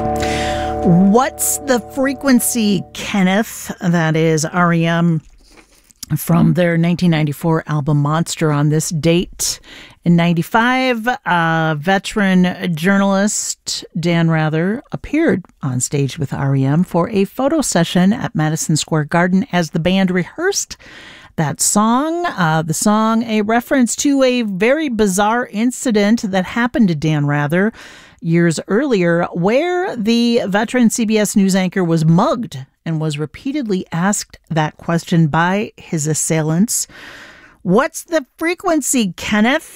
What's the Frequency, Kenneth? That is REM from their 1994 album Monster. On this date in 95, veteran journalist Dan Rather appeared on stage with REM for a photo session at Madison Square Garden as the band rehearsed that song. The song, a reference to a very bizarre incident that happened to Dan Rather years earlier, where the veteran CBS News anchor was mugged and was repeatedly asked that question by his assailants. What's the frequency, Kenneth?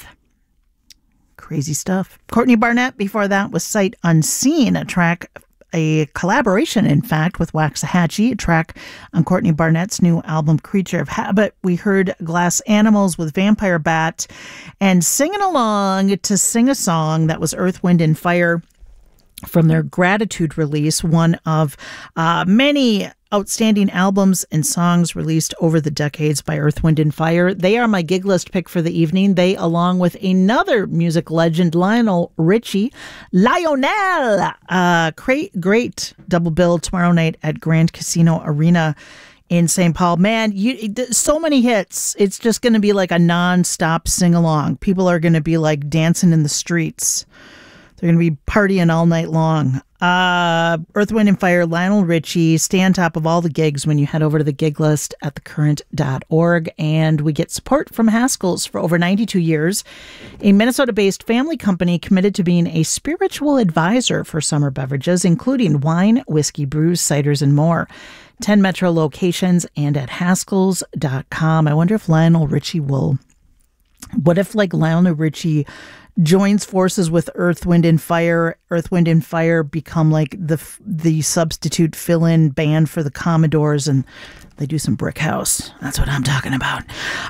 Crazy stuff. Courtney Barnett before that was Sight Unseen, a collaboration, in fact, with Waxahachie, a track on Courtney Barnett's new album, Creature of Habit. We heard Glass Animals with Vampire Bat, and singing along to sing a song that was Earth, Wind and Fire from their Gratitude release, one of many outstanding albums and songs released over the decades by Earth, Wind and Fire. They are my gig list pick for the evening. They, along with another music legend, Lionel Richie. Lionel! Great double bill tomorrow night at Grand Casino Arena in St. Paul. Man, so many hits. It's just going to be like a non-stop sing-along. People are going to be like dancing in the streets. They're going to be partying all night long. Earth, Wind and Fire, Lionel Richie. Stay on top of all the gigs when you head over to the gig list at thecurrent.org. And we get support from Haskell's for over 92 years, a Minnesota-based family company committed to being a spiritual advisor for summer beverages, including wine, whiskey, brews, ciders, and more. 10 metro locations and at Haskells.com. I wonder if Lionel Richie will... What if, like, Lionel Richie joins forces with Earth, Wind and Fire? Earth, Wind and Fire become like the substitute fill-in band for the Commodores, and they do some Brick House. That's what I'm talking about.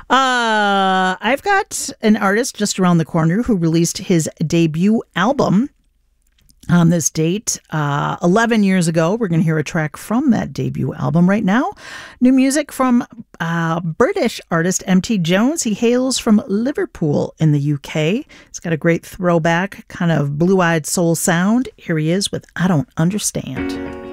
I've got an artist just around the corner who released his debut album on this date 11 years ago. We're going to hear a track from that debut album right now. New music from British artist MT Jones. He hails from Liverpool in the UK. It's got a great throwback, kind of blue-eyed soul sound. Here he is with I Don't Understand.